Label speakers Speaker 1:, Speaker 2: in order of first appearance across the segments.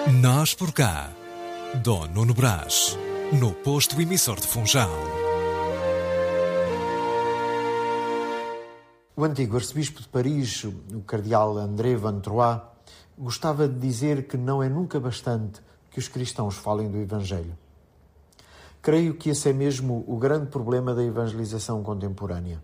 Speaker 1: Nós por cá, Dom Nuno Brás, no posto emissor de Funchal.
Speaker 2: O antigo arcebispo de Paris, o cardeal André Van Troyes, gostava de dizer que não é nunca bastante que os cristãos falem do Evangelho. Creio que esse é mesmo o grande problema da evangelização contemporânea.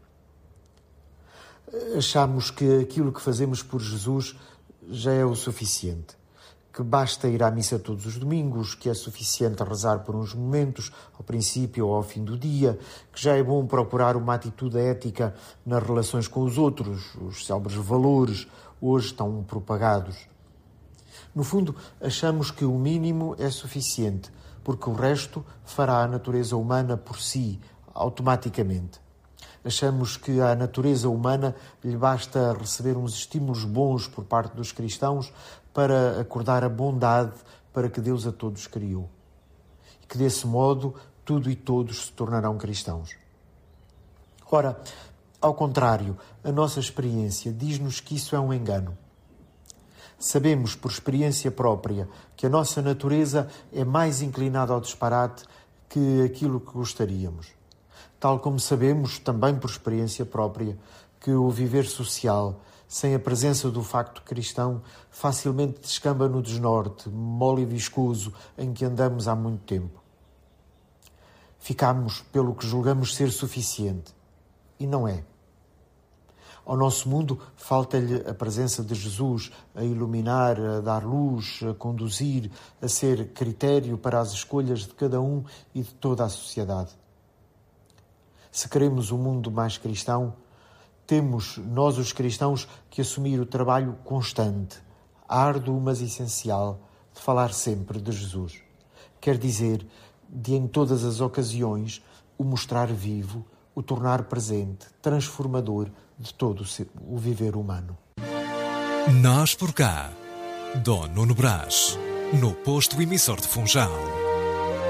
Speaker 2: Achamos que aquilo que fazemos por Jesus já é o suficiente, que basta ir à missa todos os domingos, que é suficiente rezar por uns momentos, ao princípio ou ao fim do dia, que já é bom procurar uma atitude ética nas relações com os outros, os célebres valores, hoje tão propagados. No fundo, achamos que o mínimo é suficiente, porque o resto fará a natureza humana por si, automaticamente. Achamos que à natureza humana lhe basta receber uns estímulos bons por parte dos cristãos para acordar a bondade para que Deus a todos criou. E que desse modo tudo e todos se tornarão cristãos. Ora, ao contrário, a nossa experiência diz-nos que isso é um engano. Sabemos por experiência própria que a nossa natureza é mais inclinada ao disparate que aquilo que gostaríamos. Tal como sabemos, também por experiência própria, que o viver social, sem a presença do facto cristão, facilmente descamba no desnorte, mole e viscoso, em que andamos há muito tempo. Ficamos pelo que julgamos ser suficiente. E não é. Ao nosso mundo falta-lhe a presença de Jesus a iluminar, a dar luz, a conduzir, a ser critério para as escolhas de cada um e de toda a sociedade. Se queremos um mundo mais cristão, temos, nós os cristãos, que assumir o trabalho constante, árduo, mas essencial, de falar sempre de Jesus. Quer dizer, de em todas as ocasiões, o mostrar vivo, o tornar presente, transformador de todo o viver humano.
Speaker 1: Nós por cá, Dom Nuno Brás, no posto emissor de Funchal.